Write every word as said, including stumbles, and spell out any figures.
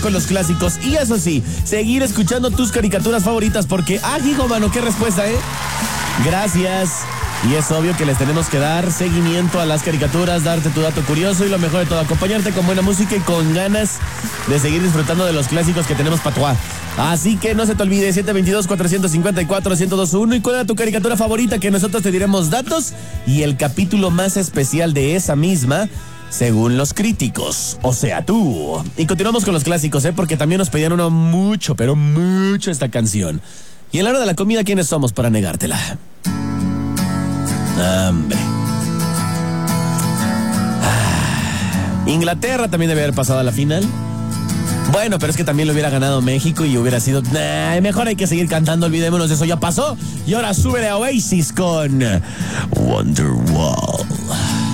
con los clásicos. Y eso sí, seguir escuchando tus caricaturas favoritas porque, ah, hijo, mano, qué respuesta, ¿eh? Gracias. Y es obvio que les tenemos que dar seguimiento a las caricaturas, darte tu dato curioso y lo mejor de todo, acompañarte con buena música y con ganas de seguir disfrutando de los clásicos que tenemos patuá. Así que no se te olvide, siete dos dos, cuatro cinco cuatro, uno cero dos uno. ¿Y cuál era tu caricatura favorita? Que nosotros te diremos datos y el capítulo más especial de esa misma, según los críticos, o sea, tú. Y continuamos con los clásicos, ¿eh? Porque también nos pedían uno mucho, pero mucho esta canción. Y en la hora de la comida, ¿quiénes somos para negártela? Hambre. Ah. Inglaterra también debe haber pasado a la final. Bueno, pero es que también lo hubiera ganado México y hubiera sido... Nah, mejor hay que seguir cantando, olvidémonos de eso, ya pasó. Y ahora súbele a Oasis con Wonderwall.